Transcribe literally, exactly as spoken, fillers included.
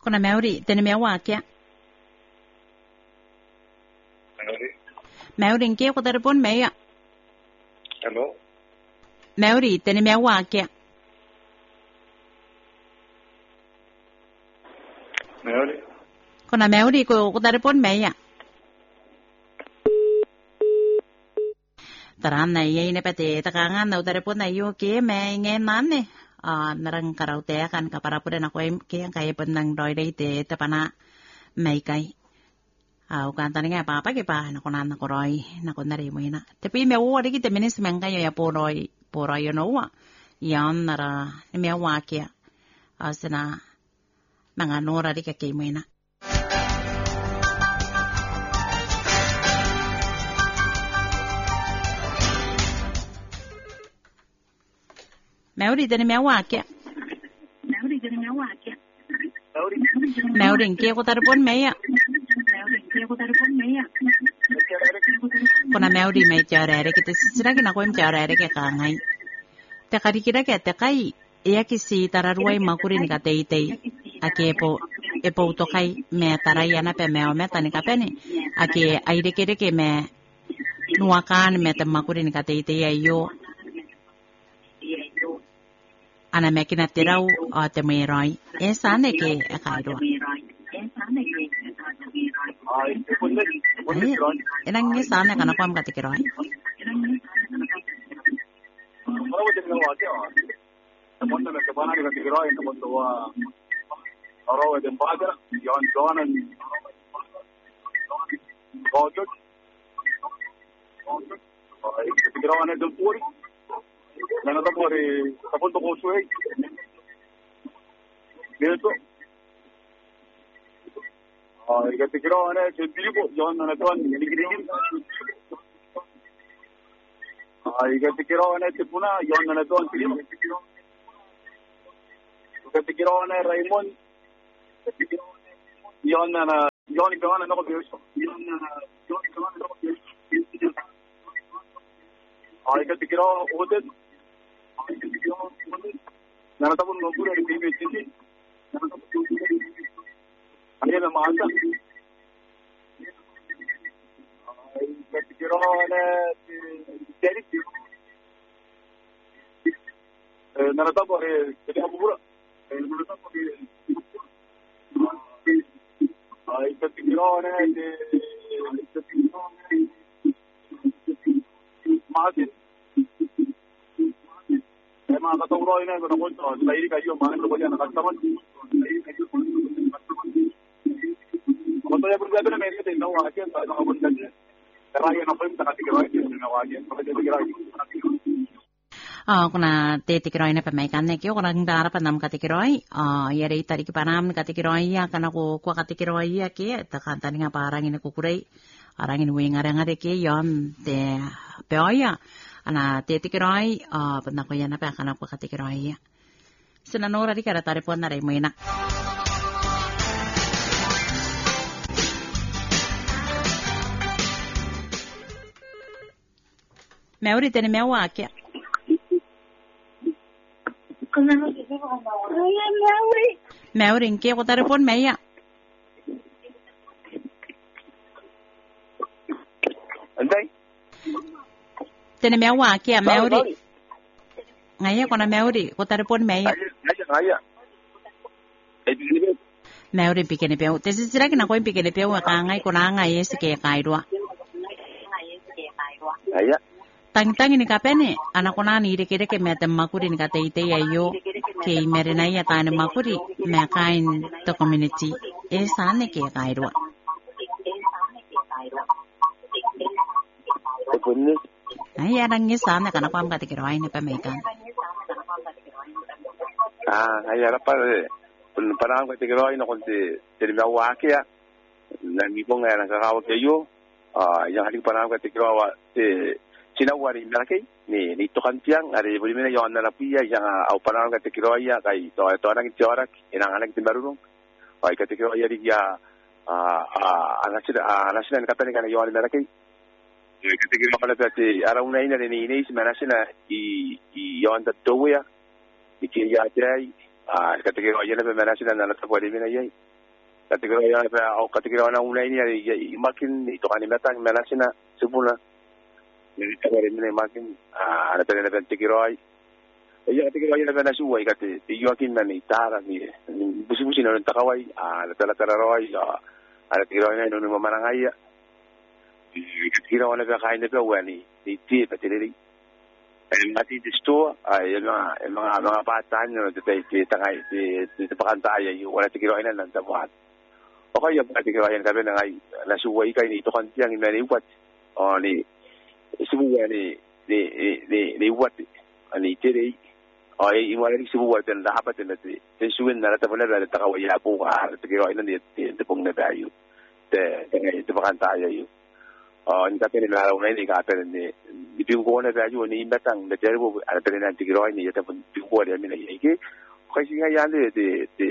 Kuna Maori, tenemea wakia. Maori. Maori nkie ko telepon meya. Hello. Maori, tenemea wakia. Maori. Kuna Maori ko ko telepon meya. Taran na iye ne pete takangan na telepon na iyo ke me nge nane. Ah narang karaute kan kaparapude na ko ke ang kaya penang doi dei te tapana mai kai. Ah ukan tani nga papa ke pa na konan na koroi na konari mo ina. Tapi me wo de kite minis menga yo ya poroi poroi yo no wa. Yan nara me wa ke. Asena mga nora di ka ke mo ina. Maori tani me wa ke. Maori tani me wa ke. Maori Maori ke ko tarpon meya. Kuna Maori mai charere kita sisira kina ko charere ke kangai. Te kari kira ke te kai ia ki si tararuai makuri ni ka tei tei. Ake po e po to kai me tarai ana pe me o me tani ka pene. Ake aire kere ke me nuakan me te makuri ni ka tei tei ayo. Ana me kina terau o te me roi. E sane ke e kairo. Ilang ni sana kana pam katikiroi. Mau jadi nawak ya. Teman teman kebanyakan dengan tirai, teman tua orang yang baca, jangan jangan kocok. Tirai ane jemput. Nana tak boleh, tapi tu kosoi. Betul. Ah, ikat tirai ane jadi pun jangan nana tuan ini gini. Ah, ikat tirai ane sepuna jangan nana tuan film. Ikat tirai ane Raymond. Jangan nana jangan jangan nana kau biasa. Jangan nana jangan jangan nana kau biasa. Ah, ikat tirai hotel. Nana tak pun nombor ada di sini. Nana tak pun ada nama anda. Kira ada jadi nana tak boleh jadi apa pula. Nana tak boleh. Ay kira ada masih. Emang kata orang ini kalau pun saya kayu mana tu banyak nak kawan. Kalau saya berbeza dengan mereka, tahu aja tak pun saja. Kerana apa yang tak kira itu tahu aja. Kalau dia kira itu. Ah, kuna te tikiroi na pamaikan ne kyo kuna ngara pa nam katikiroi. Ah, yare itari ki panam katikiroi ya kana ko ko katikiroi ya ke ta kantani nga parang ina kukurei. Arang ina wing arang are ke yon te peoya. Ana te tikiroi ah pa na ko yana pa kana ko katikiroi ya. Sinanora di kara tare pon na re mo ina. Maori tene me wa ke. Maori. Maori ke ko tare pon me ya. Andai. Tene me wa ke Maori. Ngaya ko na Maori ko tare pon me ya. Ngaya ngaya. Maori pikene pe. Te sisira ki na ko pikene pe wa ka ngai ko na ngai ese ke kairwa. Ngaya. Tang-tang ini kapene anak kona ni deke deke metem makuri ni kate ite ya yo ke merena ya tane makuri me kain to community e sane ke kairwa. Ay arang ni sane kana pam kate kiro ay ni pamekan. Ah, ay ara pa pun parang kate kiro ay no konti terima wakia na mi ponga na kakawa ke yo ah yang halik parang kate kiro wa te sinawari malaki ni ni tokan tiang ari bulimena yo andala pia yang au panang ka tekiro ya kai to to orang itorak inang anak timbarung ai ka tekiro ya ri ya a anasida anasida kata ni kana yo andala kai ka tekiro pala pati ara una ina ni ni si manasina i i yo anda toya iki ya trai a ka tekiro ya na manasina na ta bulimena ya katikiro ya pa au katikiro na una ini ai makin itu kan metang melasina sebuna ni tabare ni makin ana tele na katikiro ai ya katikiro ya na suai kate yo akin na ni tara ni busi busi na takawai ana tala tala roi ana katikiro na no no marangai ya katikiro na ka kain na wani ni ti patele ai mati di store ai na na na patan no te te tangai te te pakantaya yu wala katikiro ina nan tabuat okay ya katikiro yan kabe na ngai na suai kai ni to kan tiang ni ni wat oh ni sibuwa ni ni ni ni wat ani tere ai imala ni sibuwa ten da hapa ten te te suin na ta pala da ta kawai ya po ka katikiro ina ni te pong na bayu te te te pakantaya yu oh ni kapene na una ni kapene ni dipigo na bayu ni metang da terbo ala tele na katikiro ni ya ta pon dipigo ya mi na yake kasi nga yan de de